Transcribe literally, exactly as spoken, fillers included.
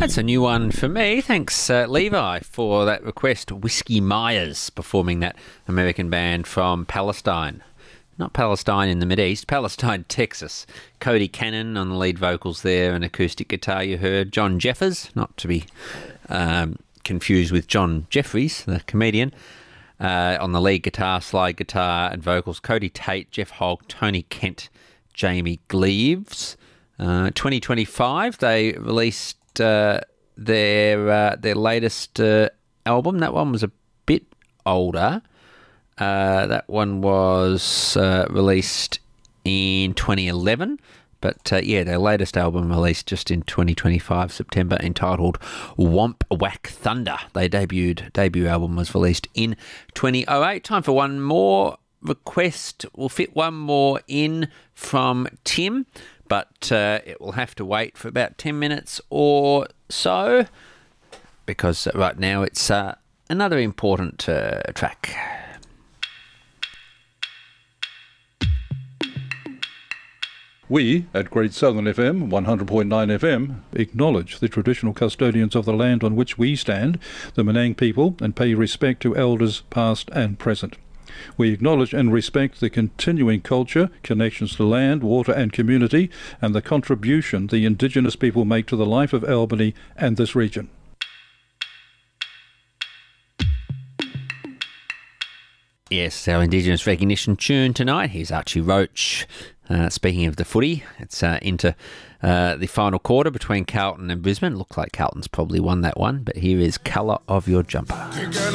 That's a new one for me. Thanks, uh, Levi, for that request. Whiskey Myers performing that American band from Palestine. Not Palestine in the Mideast, Palestine, Texas. Cody Cannon on the lead vocals there, and acoustic guitar you heard. John Jeffers, not to be um, confused with John Jeffries, the comedian, uh, on the lead guitar, slide guitar and vocals. Cody Tate, Jeff Hogg, Tony Kent, Jamie Gleaves. Uh, twenty twenty-five, they released uh, their uh, their latest uh, album. That one was a bit older. Uh, that one was uh, released in twenty eleven, but uh, yeah, their latest album released just in twenty twenty-five, September, entitled Womp Whack Thunder. They debuted, debut album was released in twenty oh eight. Time for one more request. We'll fit one more in from Tim, but uh, it will have to wait for about ten minutes or so, because right now it's uh, another important uh, track. We, at Great Southern F M, one hundred point nine F M, acknowledge the traditional custodians of the land on which we stand, the Menang people, and pay respect to elders past and present. We acknowledge and respect the continuing culture, connections to land, water and community, and the contribution the Indigenous people make to the life of Albany and this region. Yes, our Indigenous recognition tune tonight. Here's Archie Roach. Uh, speaking of the footy, it's uh, into uh, the final quarter between Carlton and Brisbane. Looks like Carlton's probably won that one, but here is Colour of Your Jumper.